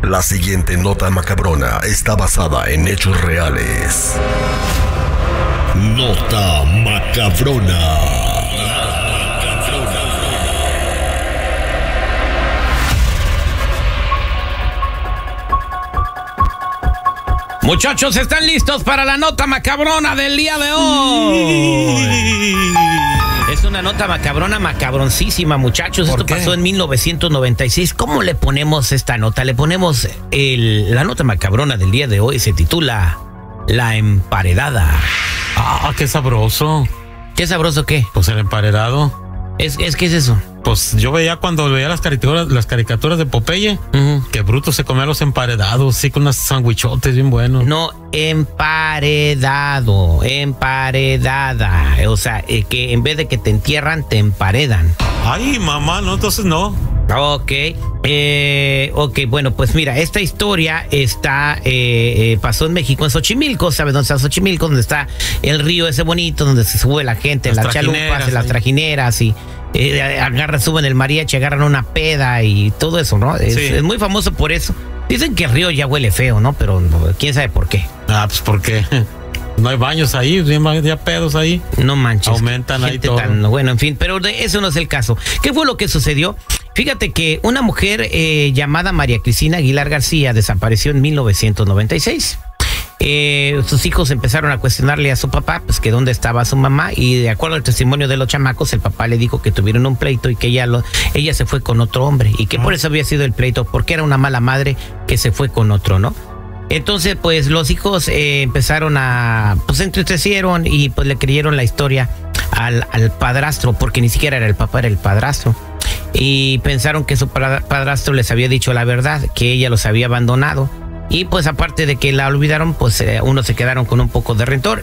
La siguiente nota macabrona está basada en hechos reales. Nota macabrona. Muchachos, ¿están listos para la nota macabrona del día de hoy? Es una nota macabrona, macabroncísima, muchachos. Esto pasó en 1996. ¿Cómo le ponemos esta nota? Le ponemos la nota macabrona del día de hoy. Se titula La Emparedada. Ah, qué sabroso. ¿Qué sabroso qué? Pues el emparedado. ¿Qué es eso? Pues yo veía cuando veía las caricaturas de Popeye, que Bruto se comía los emparedados, sí, con unos sandwichotes bien buenos. No, emparedado, emparedada. O sea, que en vez de que te entierran, te emparedan. Ay, mamá, no, entonces no. Ok, bueno, pues mira, esta historia pasó en México, en Xochimilco. ¿Sabes dónde está Xochimilco? Donde está el río ese bonito, donde se sube la gente, en las chalupas, en las trajineras y suben el mariachi, agarran una peda y todo eso, ¿no? Es muy famoso por eso. Dicen que el río ya huele feo, ¿no? Pero quién sabe por qué. Ah, pues porque no hay baños ahí, ya pedos ahí. No manches. Aumentan ahí todo. Bueno, en fin, pero eso no es el caso. ¿Qué fue lo que sucedió? Fíjate que una mujer llamada María Cristina Aguilar García desapareció en 1996. Sus hijos empezaron a cuestionarle a su papá, pues que dónde estaba su mamá, y de acuerdo al testimonio de los chamacos, el papá le dijo que tuvieron un pleito y que ella se fue con otro hombre, y que por eso había sido el pleito, porque era una mala madre que se fue con otro, ¿no? Entonces, pues los hijos empezaron pues se entristecieron y pues le creyeron la historia al padrastro, porque ni siquiera era el papá, era el padrastro. Y pensaron que su padrastro les había dicho la verdad, que ella los había abandonado. Y pues aparte de que la olvidaron, pues unos se quedaron con un poco de rencor.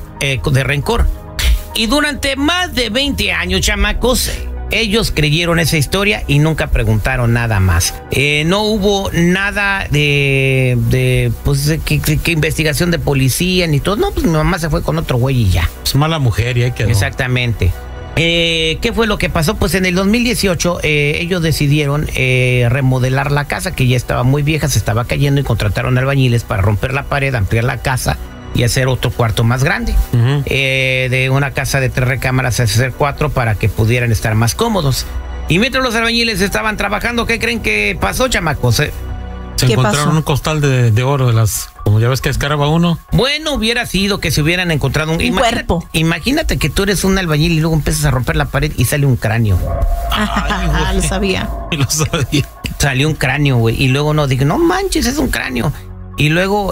Y durante más de 20 años, chamacos, ellos creyeron esa historia y nunca preguntaron nada más. No hubo nada de investigación de policía ni todo. No, pues mi mamá se fue con otro güey y ya. Es mala mujer y ahí quedó. Exactamente. ¿Qué fue lo que pasó? Pues en el 2018 ellos decidieron remodelar la casa, que ya estaba muy vieja, se estaba cayendo, y contrataron albañiles para romper la pared, ampliar la casa y hacer otro cuarto más grande. De una casa de 3 recámaras a hacer 4 para que pudieran estar más cómodos. Y mientras los albañiles estaban trabajando, ¿qué creen que pasó, chamacos? Se encontraron un costal de oro de las, como ya ves que escarba uno. Bueno, hubiera sido que se hubieran encontrado un cuerpo. Imagínate que tú eres un albañil y luego empiezas a romper la pared y sale un cráneo. Lo sabía. Salió un cráneo, güey. Y luego no manches, es un cráneo. Y luego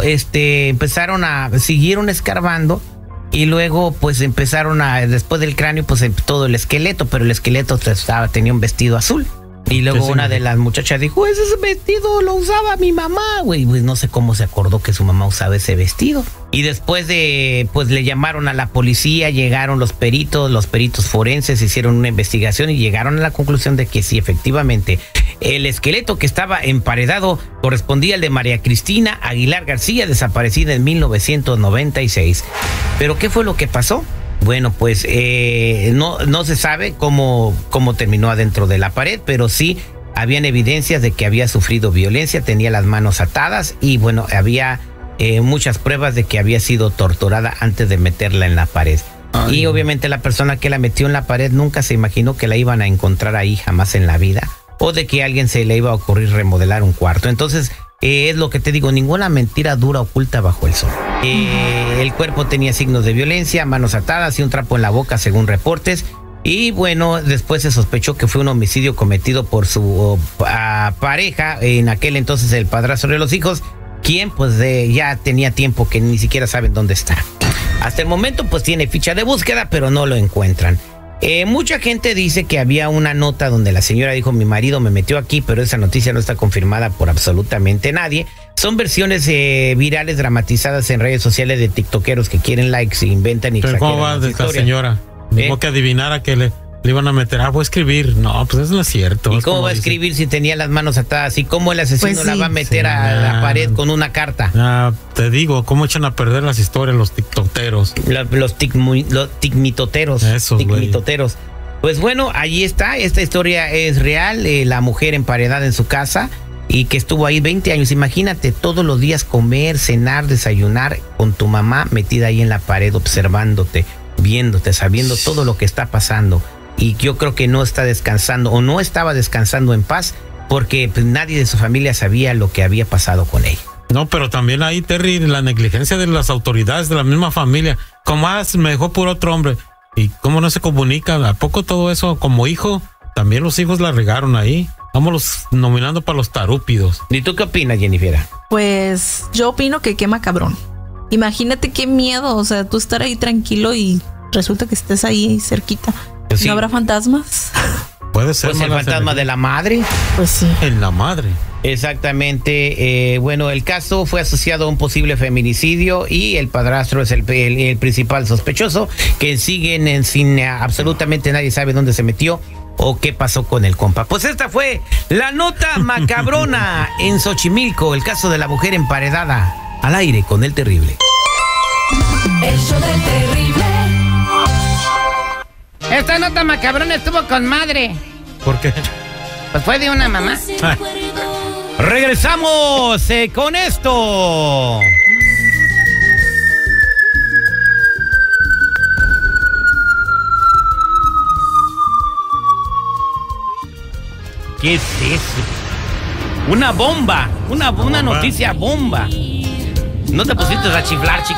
siguieron escarbando. Y luego pues empezaron después del cráneo, pues todo el esqueleto. Pero el esqueleto tenía un vestido azul. Y luego una de las muchachas dijo, ese vestido lo usaba mi mamá, güey. Pues no sé cómo se acordó que su mamá usaba ese vestido. Y después pues le llamaron a la policía, llegaron los peritos forenses, hicieron una investigación y llegaron a la conclusión de que sí, efectivamente, el esqueleto que estaba emparedado correspondía al de María Cristina Aguilar García, desaparecida en 1996. ¿Pero qué fue lo que pasó? Bueno, pues no se sabe cómo terminó adentro de la pared, pero sí habían evidencias de que había sufrido violencia, tenía las manos atadas y bueno, había muchas pruebas de que había sido torturada antes de meterla en la pared. Ay. Y obviamente la persona que la metió en la pared nunca se imaginó que la iban a encontrar ahí jamás en la vida, o de que a alguien se le iba a ocurrir remodelar un cuarto. Entonces, es lo que te digo, ninguna mentira dura oculta bajo el sol. El cuerpo tenía signos de violencia, manos atadas y un trapo en la boca, según reportes. Y bueno, después se sospechó que fue un homicidio cometido por su pareja, en aquel entonces el padrastro de los hijos, quien pues ya tenía tiempo que ni siquiera saben dónde está. Hasta el momento pues tiene ficha de búsqueda, pero no lo encuentran. Mucha gente dice que había una nota donde la señora dijo, mi marido me metió aquí, pero esa noticia no está confirmada por absolutamente nadie. Son versiones virales dramatizadas en redes sociales de tiktokeros que quieren likes e inventan y exageran. ¿Pero cómo va de esta señora? Dijo que adivinara que le iban a meter. Voy a escribir. No, pues eso no es cierto. ¿Y cómo va a escribir si tenía las manos atadas? ¿Y cómo el asesino pues sí, la va a meter a la pared con una carta? Te digo, ¿cómo echan a perder las historias los tiktokeros? Los ticmitoteros. Eso, Pues bueno, allí está. Esta historia es real. La mujer emparedada en su casa. y que estuvo ahí 20 años. Imagínate todos los días comer, cenar, desayunar con tu mamá metida ahí en la pared observándote, viéndote, sabiendo todo lo que está pasando. Y yo creo que no está descansando o no estaba descansando en paz porque pues, nadie de su familia sabía lo que había pasado con ella. No, pero también ahí, Terry, la negligencia de las autoridades de la misma familia. Como me dejó por otro hombre. ¿Y cómo no se comunica? ¿A poco todo eso como hijo? También los hijos la regaron ahí. Vámonos nominando para los tarúpidos. ¿Y tú qué opinas, Jennifer? Pues yo opino que quema cabrón. Imagínate qué miedo, o sea, tú estar ahí tranquilo y resulta que estés ahí cerquita. Pues sí. ¿No habrá fantasmas? Puede ser. Pues el fantasma de la madre. Pues sí. En la madre. Exactamente. Bueno, el caso fue asociado a un posible feminicidio y el padrastro es el principal sospechoso, que siguen sin absolutamente nadie sabe dónde se metió o qué pasó con el compa. Pues esta fue la nota macabrona en Xochimilco, el caso de la mujer emparedada. Al aire con el terrible. El show del terrible. Esta nota macabrona estuvo con madre. ¿Por qué? Pues fue de una mamá. Regresamos con esto. ¿Qué es eso? Una bomba. Una noticia bomba. ¿No te pusiste a chiflar, chico?